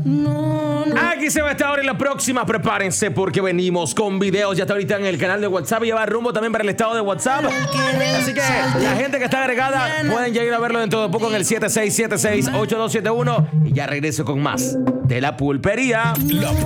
Aquí se va a estar ahora y la próxima. Prepárense porque venimos con videos. Ya está ahorita en el canal de WhatsApp y ya va rumbo también para el estado de WhatsApp. Así que la gente que está agregada pueden ya ir a verlo dentro de poco en el 7676-8271. Y ya regreso con más de La Pulpería.